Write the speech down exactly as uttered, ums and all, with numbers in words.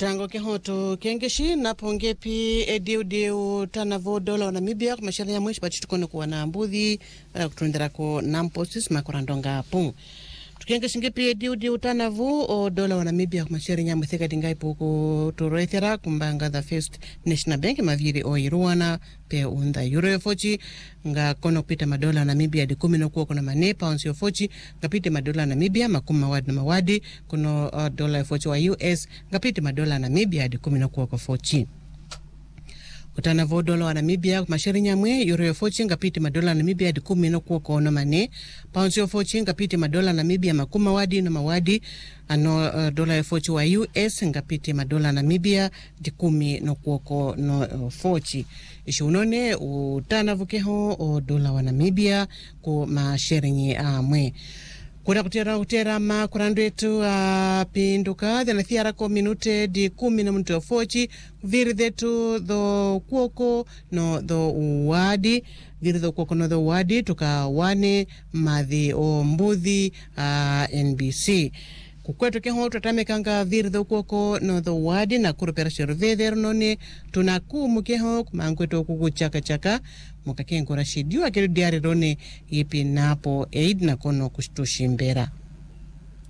Tango ke hoto kengeshi na pongepi ediu diu tanavo dola wa Namibia kumashari ya mwishi bachi tukono kuwa na mbudhi uh, kutundira ko namposis makurandonga pung. Tukengeshi ngepi ediu diu tanavo o dola wa Namibia kumashari ya mwitheka dingai puku turoethera kumbanga the First National Bank maviri o iruana pe unda euro yofochi nga kono kupita madola wa Namibia di kumi no kuwa kuna mane pounds yofochi nga pite madola wa Namibia makumi mawadi na mawadi kuno uh, dola yofochi wa U S nga pite madola wa Namibia di kumi no kuwa kwa fochi. Kutana vo dola wa Namibia kumashari nyamwe euro yofochi nga pite madola wa Namibia di kumi no kuwa kwa ono mane pounds yofochi nga pite madola wa Namibia makumi mawadi na mawadi ano uh, dola yofochi wa U S nga pite madola wa Namibia di kumi no kuwa kwa no uh, fochi. Ishi unone utana vukeho o dola wa Namibia ku masherinyi amwe. Kuna kutera kutera ma kurandu etu uh, pinduka dhana thiara ko minute di kumi na mtu fochi viri detu do kuoko no do uwadi viri do kuoko no do uwadi tuka wane madhi o mbudhi uh, N B C kukwetu keho tutamekanga viri do kuoko no do uwadi na kurupera shiruveder none tunakumu keho kumangwetu kukuchaka chaka muka kengo rashidiwa kero diari rone yipi napo aid na kono kushtushimbera.